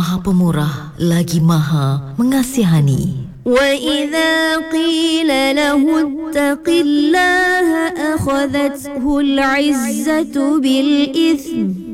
Maha Pemurah lagi Maha Mengasihani. وإذا قيل له اتق الله أخذته العزة بالإثم